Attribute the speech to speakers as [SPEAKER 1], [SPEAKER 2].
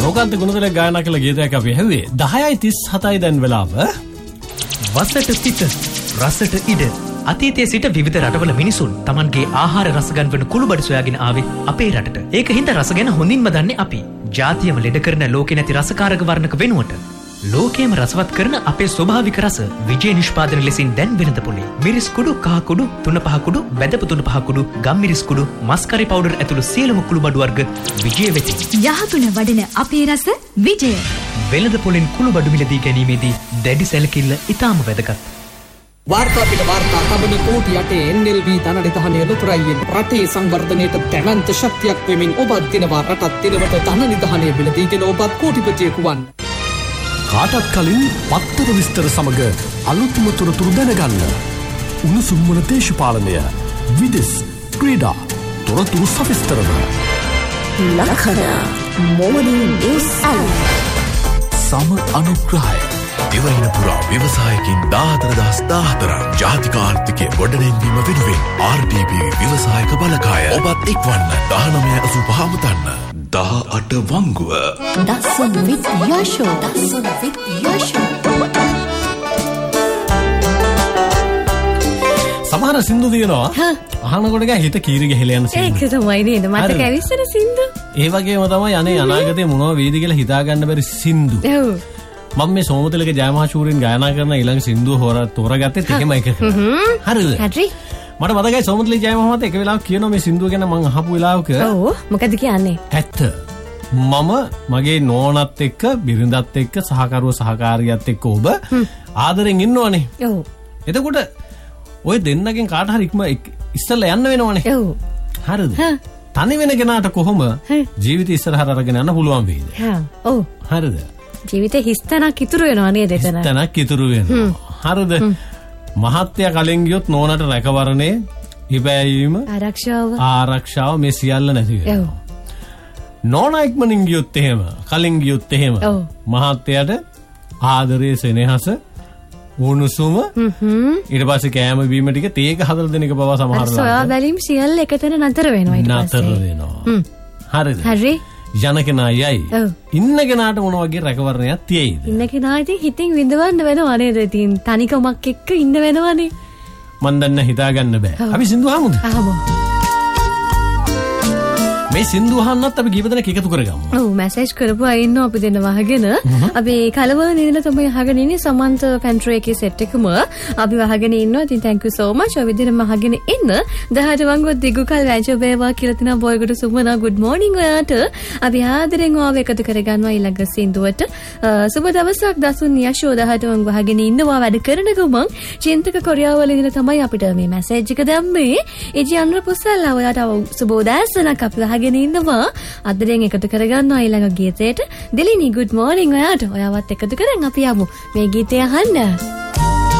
[SPEAKER 1] මොකක්ද ගුණතිලක ගායනා කළ ගීතයක් අපි ඇහුවේ 10:37යි දැන් වෙලාව.
[SPEAKER 2] වසට සිට රසට ඉඩ අතීතයේ සිට විවිධ රටවල මිනිසුන් Tamanගේ ආහාර රස ගන්වන කුළුබඩු සොයාගෙන ආවේ අපේ රටට. ඒක හින්දා රස ගැන හොඳින්ම දන්නේ අපි. ජාතියම ලෙඩ කරන ලෝකේ නැති රසකාරක වර්ණක වෙනුවට ලෝකයේම රසවත් කරන අපේ ස්වභාවික රස විජේ නිෂ්පාදන ලෙසින් දැන් වෙනද පොලේ. මිරිස් කුඩු, කහ කුඩු, තුන පහ කුඩු, වැදපු තුන පහ කුඩු, ගම් මිරිස් කුඩු, මස්කරි පවුඩර් ඇතුළු සියලුම කුළුබඩු වර්ග විජේ වෙති.
[SPEAKER 3] යහතුන වඩන අපේ රස විජය.
[SPEAKER 2] වෙළඳ පොලෙන් කුළුබඩු මිලදී ගැනීමේදී දැඩි සැලකිල්ල ඉතාම වැදගත්.
[SPEAKER 4] वार्ता पिट वार्ता तबन कोटि अटे NLB धननिधाने लुतुरय्येन रटे संवर्धनेට දැවන්ත ශක්තියක් වෙමින් ඔබ දිනවා රටත් දිනවට ධන නිධානය බිලදීගෙන ඔබත් කෝටිපතියෙකු වන්න.
[SPEAKER 5] කාටත් කලින් පත්තර විස්තර සමග අලුත්ම තොරතුරු දැනගන්න. උණුසුම් වන දේශපාලනය, විදෙස්, ක්‍රීඩා, තොරතුරු සවිස්තරව.
[SPEAKER 3] ලක්ෂණ මොවනින් නිවුස් අලර්ට්.
[SPEAKER 6] සම අනුග්‍රහය දිවයින පුරා ව්‍යවසායකින් 14,014ක් ජාතික ආර්ථිකය ගොඩනැංවීම වෙනුවෙන් RDB ව්‍යවසායක බලකාය ඔබත් එක්වන්න 1985 මුතන්න 18 වංගුව
[SPEAKER 3] දසුන් විත් යෂෝ
[SPEAKER 1] සමහර සින්දු තියෙනවා අහනකොට ගා හිත කීරි ගහලා යන සින්දු.
[SPEAKER 7] ඒක තමයි නේද මට කැවිස්සන සින්දු.
[SPEAKER 1] ඒ වගේම තමයි අනේ අනාගතේ මොනව වේද කියලා හිතා ගන්න බැරි සින්දු.
[SPEAKER 7] ඔව්.
[SPEAKER 1] මම මේ සෝමතිලක ජයමහාචූරින් ගායනා කරන ඊළඟ සින්දුව තෝරගත්තෙත් එහෙම එක. හරිද?
[SPEAKER 7] හරි.
[SPEAKER 1] මට මතකයි සෝමතිලක ජයමහාමත් එක වෙලාවක කියනවා මේ සින්දුව ගැන මම අහපු වෙලාවක.
[SPEAKER 7] ඔව්. මොකද කියන්නේ?
[SPEAKER 1] ඇත්ත. මම මගේ නෝනත් එක්ක බිරිඳත් එක්ක සහකාරියත් එක්ක ඔබ ආදරෙන් ඉන්නවනේ.
[SPEAKER 7] ඔව්.
[SPEAKER 1] එතකොට ඔය දෙන්නගෙන් කාට හරි ඉස්සෙල්ලා යන්න වෙනවනේ.
[SPEAKER 7] ඔව්.
[SPEAKER 1] හරිද? තනි වෙන කෙනාට කොහොම ජීවිතය ඉස්සරහට අරගෙන යන්න පුළුවන් වෙයිද?
[SPEAKER 7] ඔව්.
[SPEAKER 1] හරිද?
[SPEAKER 7] ජීවිතේ හිස්තනක් ඉතුරු වෙනවා නේද එතන?
[SPEAKER 1] හිස්තනක් ඉතුරු වෙනවා. හරිද? මහත්ය කලින් ගියොත් නෝනට රැකවරණේ, ඉබෑවීම, ආරක්ෂාව මේ සියල්ල නැති වෙනවා. නෝනා ඉක්මනින් ගියොත් එහෙම, කලින් ගියොත් එහෙම මහත්යට ආදරයේ සෙනෙහස, උණුසුම, ඊට පස්සේ කෑම බීම ටික තේක හතර දෙනෙක් බව සමහරවල්.
[SPEAKER 7] සොයා බැලීම් සියල්ල එකතැන නතර වෙනවා ඊට පස්සේ.
[SPEAKER 1] නතර වෙනවා. හරිද?
[SPEAKER 7] හරි.
[SPEAKER 1] යන කෙනා යයි. ඉන්න කෙනාට මොන වගේ රැකවරණයක් තියෙයිද?
[SPEAKER 7] ඉන්න කෙනා ඉතින් හිතින් විඳවන්න වෙනවා නේද? ඉතින් තනිකමක් එක්ක ඉන්න වෙනවනේ.
[SPEAKER 1] මන් දන්න හිතා ගන්න බෑ. අපි සින්දු අහමුද?
[SPEAKER 7] අහමු.
[SPEAKER 1] මේ සින්දු අහන්නත් අපි කීප දෙනෙක් එකතු කරගමු.
[SPEAKER 7] ඔව් මැසේජ් කරපු අය ඉන්නවා අපි දෙන්න වහගෙන. අපි කලවල නිදන තමයි අහගෙන ඉන්නේ සමන්ත පැන්ට්‍රි එකේ සෙට් එකම අපි වහගෙන ඉන්නවා. ඉතින් thank you so much. ඔය විදිහටම අහගෙන ඉන්න. 18 වංගුව දිගුකල් වැජෝ බේවා කියලා තිනා බොයකට සුමනා good morning ඔයාට. අපි ආදරෙන් ඔයාව එකතු කරගන්නවා ඊළඟ සින්දුවට. සුබ දවසක් දසුන් යෂෝ 18 වංගුව වහගෙන ඉන්නවා වැඩ කරන ගමන් චින්තක කොරියාවල ඉඳලා තමයි අපිට මේ මැසේජ් එක දැම්මේ. එජි අනුර පුසල්ලා ඔයාට සුබ උදෑසනක් අපි වහගෙන ඉන්නවා. අදරෙන් එකතු කරගන්නවා ඊළඟ ගීතයට. දෙලිනි good morning ඔයාට. ඔයාවත් එකතු කරන් අපි යමු මේ ගීතය අහන්න.